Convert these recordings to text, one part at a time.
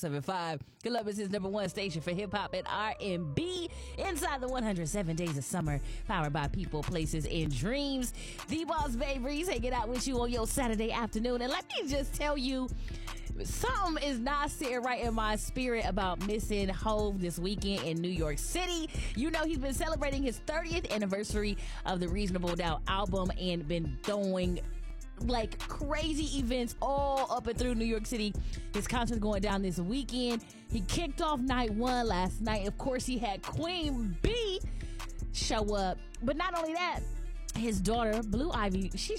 107.5, Columbus' #1 station for hip-hop and R&B. Inside the 107 Days of Summer, powered by People, Places, and Dreams. The Boss Babe Breeze hanging out with you on your Saturday afternoon. And let me just tell you, something is not sitting right in my spirit about missing Hov this weekend in New York City. You know, he's been celebrating his 30th anniversary of the Reasonable Doubt album and been doing like crazy events all up and through New York City. His concert's going down this weekend. He kicked off night one last night. Of course, he had Queen B show up. But not only that, his daughter, Blue Ivy, she's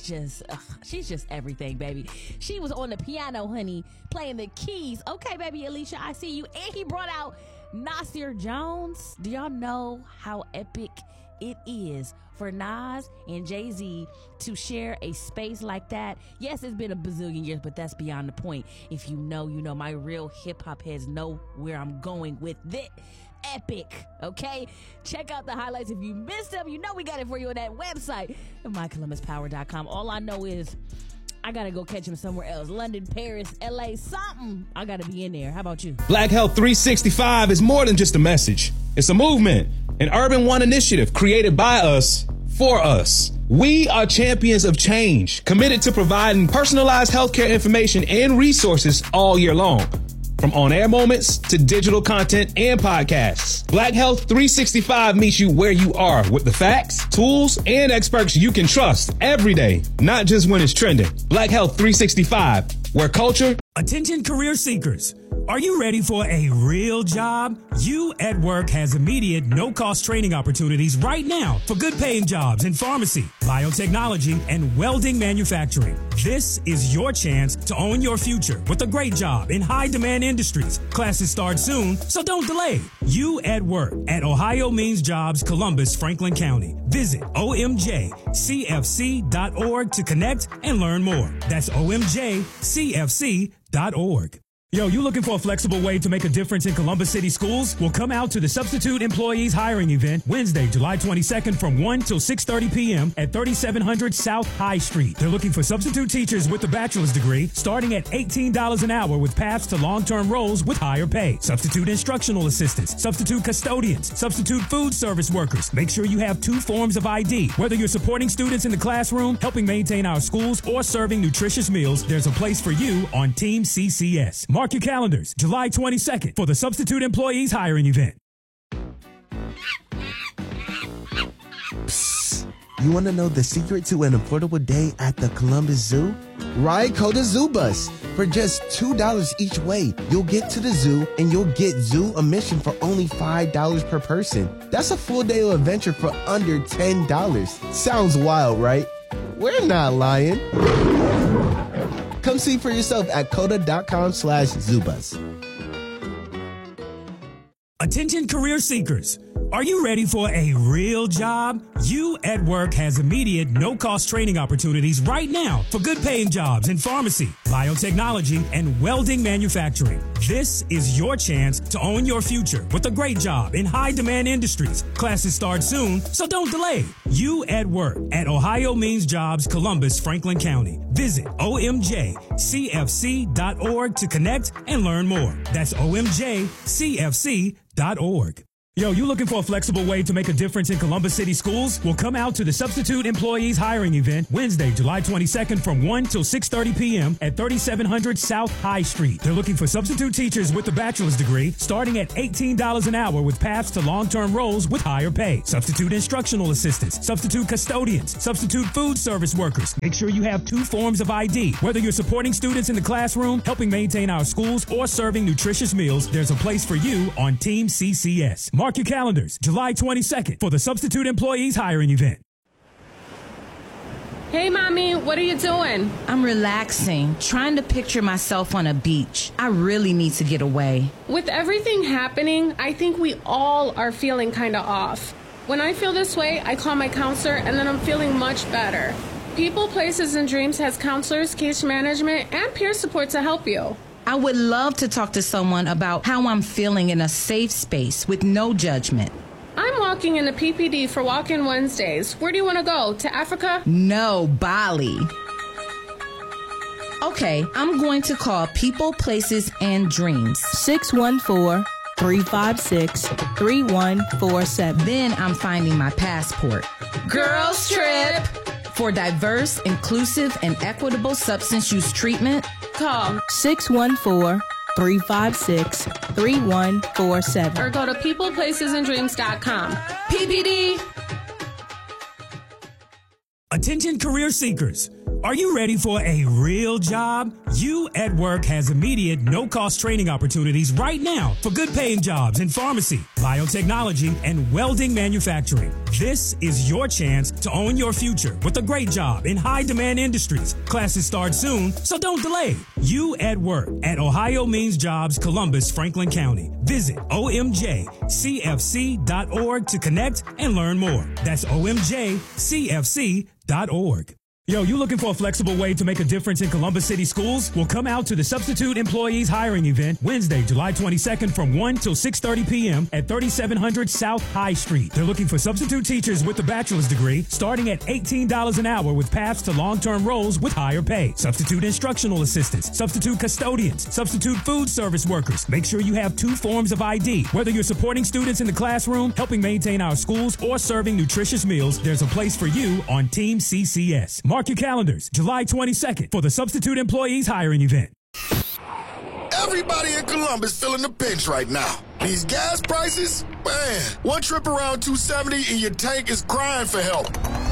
just everything, baby. She was on the piano, honey, playing the keys. Okay, baby Alicia, I see you. And he brought out Nasir Jones. Do y'all know how epic it is for Nas and Jay-Z to share a space like that? Yes, it's been a bazillion years, but that's beyond the point. If you know, you know. My real hip-hop heads know where I'm going with it. Epic, okay? Check out the highlights if you missed them. You know we got it for you on that website, mycolumbuspower.com. All I know is I gotta go catch him somewhere else. London, Paris, LA, something. I gotta be in there. How about you? Black Health 365 is more than just a message. It's a movement, an Urban One initiative created by us, for us. We are champions of change, committed to providing personalized healthcare information and resources all year long. From on-air moments to digital content and podcasts, Black Health 365 meets you where you are with the facts, tools, and experts you can trust every day, not just when it's trending. Black Health 365, where culture... Attention career seekers. Are you ready for a real job? You at Work has immediate no-cost training opportunities right now for good-paying jobs in pharmacy, biotechnology, and welding manufacturing. This is your chance to own your future with a great job in high-demand industries. Classes start soon, so don't delay. You at Work at Ohio Means Jobs, Columbus, Franklin County. Visit omjcfc.org to connect and learn more. That's omjcfc.org. Yo, you looking for a flexible way to make a difference in Columbus City schools? Well, come out to the Substitute Employees Hiring Event Wednesday, July 22nd from 1 till 6:30 p.m. at 3700 South High Street. They're looking for substitute teachers with a bachelor's degree starting at $18 an hour with paths to long-term roles with higher pay. Substitute instructional assistants, substitute custodians, substitute food service workers. Make sure you have 2 forms of ID. Whether you're supporting students in the classroom, helping maintain our schools, or serving nutritious meals, there's a place for you on Team CCS. Mark your calendars, July 22nd for the Substitute Employees Hiring Event. Psst. You want to know the secret to an affordable day at the Columbus Zoo? Ride Coda Zoo Bus. For just $2 each way, you'll get to the zoo and you'll get zoo admission for only $5 per person. That's a full day of adventure for under $10. Sounds wild, right? We're not lying. Come see for yourself at coda.com/zoobus. Attention career seekers. Are you ready for a real job? You at Work has immediate no-cost training opportunities right now for good-paying jobs in pharmacy, biotechnology, and welding manufacturing. This is your chance to own your future with a great job in high-demand industries. Classes start soon, so don't delay. You at Work at Ohio Means Jobs, Columbus, Franklin County. Visit omjcfc.org to connect and learn more. That's omjcfc.org. Yo, you looking for a flexible way to make a difference in Columbus City schools? Well, come out to the Substitute Employees Hiring Event Wednesday, July 22nd from 1 till 6:30 p.m. at 3700 South High Street. They're looking for substitute teachers with a bachelor's degree starting at $18 an hour with paths to long-term roles with higher pay. Substitute instructional assistants, substitute custodians, substitute food service workers. Make sure you have 2 forms of ID. Whether you're supporting students in the classroom, helping maintain our schools, or serving nutritious meals, there's a place for you on Team CCS. Mark your calendars, July 22nd for the Substitute Employees Hiring Event. Hey, Mommy, what are you doing? I'm relaxing, trying to picture myself on a beach. I really need to get away. With everything happening, I think we all are feeling kind of off. When I feel this way, I call my counselor, and then I'm feeling much better. People, Places, and Dreams has counselors, case management, and peer support to help you. I would love to talk to someone about how I'm feeling in a safe space with no judgment. I'm walking in the PPD for Walk-In Wednesdays. Where do you want to go? To Africa? No, Bali. Okay, I'm going to call People, Places, and Dreams. 614-356-3147. Then I'm finding my passport. Girls Trip. For diverse, inclusive, and equitable substance use treatment, Call 614-356-3147. or go to peopleplacesanddreams.com. PPD. Attention career seekers. Are you ready for a real job? You at Work has immediate no-cost training opportunities right now for good paying jobs in pharmacy, biotechnology, and welding manufacturing. This is your chance to own your future with a great job in high demand industries. Classes start soon, so don't delay. You at Work at Ohio Means Jobs, Columbus, Franklin County. Visit omjcfc.org to connect and learn more. That's omjcfc.org. Yo, you looking for a flexible way to make a difference in Columbus City schools? Well, come out to the Substitute Employees Hiring Event Wednesday, July 22nd from 1 till 6:30 p.m. at 3700 South High Street. They're looking for substitute teachers with a bachelor's degree starting at $18 an hour with paths to long-term roles with higher pay. Substitute instructional assistants, substitute custodians, substitute food service workers. Make sure you have 2 forms of ID. Whether you're supporting students in the classroom, helping maintain our schools, or serving nutritious meals, there's a place for you on Team CCS. Mark your calendars, July 22nd for the Substitute Employees Hiring Event. Everybody in Columbus feeling the pinch right now. These gas prices, man, one trip around 270 and your tank is crying for help.